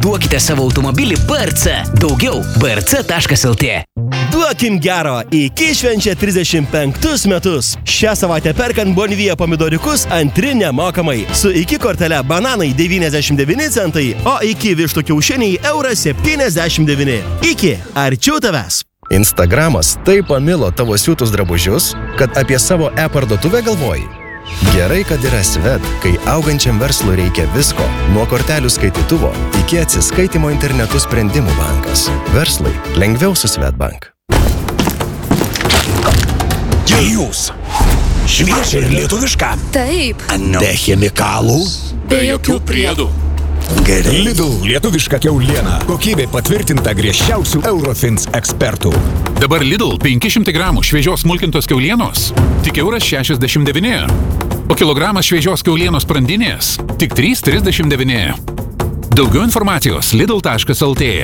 Parduokite savo automobilį BRC. Daugiau brc.lt. Duokim gero, iki švenčia 35 metus. Šią savaitę perkant Bonvija pomidoriukus antri nemokamai. Su iki kortele bananai 99 centai, o iki vištų kiaušiniai €79. Iki, arčiau tavęs. Instagramas taip pamilo tavo siūtus drabužius, kad apie savo e-parduotuvę galvoji. Gerai, kad yra Svet, kai augančiam verslui reikia visko, nuo kortelių skaitytuvo iki atsiskaitimo internetu sprendimų bankas. Verslui lengviau su Svetbank. Jūs. Šviežia ir lietuviška. Taip. Be chemikalų. Be jokių priedų. Gerai. Lidl lietuviška kiauliena. Kokybė patvirtinta griežčiausių Eurofins ekspertų. Dabar Lidl 500 gramų šviežios smulkintos kiaulienos tik €1,69. O kilogramas šviežios kiaulienos sprandinės tik €3,39. Daugiau informacijos lidl.lt.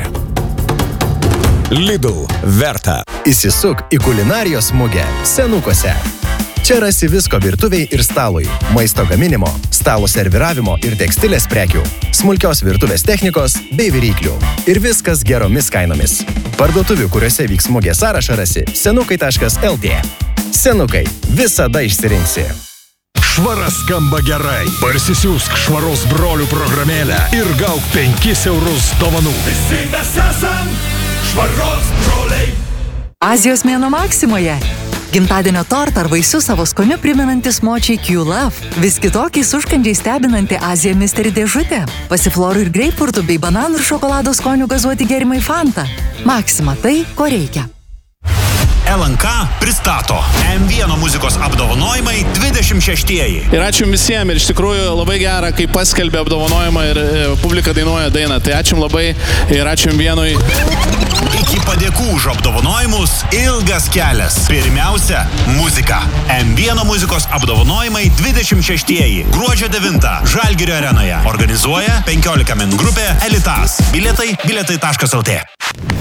Lidl verta. Įsisuk į kulinarijos mugę Senukose. Čia rasi visko virtuviai ir stalui, maisto gaminimo, stalo serviravimo ir tekstilės prekių, smulkios virtuvės technikos bei viryklių. Ir viskas geromis kainomis. Parduotuvių, kuriuose vyks mugė sąrašą rasi senukai.lt. Senukai, visada išsirinksi. Švara skamba gerai. Parsisiųsk Švaros brolių programėlę ir gauk 5 eurus dovanų. Visi mes esam Švaros broliai. Azijos mėnuo Maksimoje. Gimtadienio tortą ar vaisius savo skoniu priminantis močiai Q-Love. Vis kitokiais užkandžiais stebinanti Azija Mystery dėžutė. Pasiflorų ir greipfurtų bei bananų ir šokolado skonių gazuoti gėrimai Fanta. Maksima tai, ko reikia. LNK pristato M1 muzikos apdovanojimai 26-ieji. Ir ačiū visiems, ir iš tikrųjų labai gera, kai paskelbė apdovanojimą ir publika dainuoja dainą. Tai ačiū labai ir ačiū M1. Iki padėkų už apdovanojimus ilgas kelias. Pirmiausia, muzika. M1 muzikos apdovanojimai 26-ieji. Gruodžio 9 Žalgirio arenoje. Organizuoja 15 min grupė Elitas. Bilietai bilietai.lt.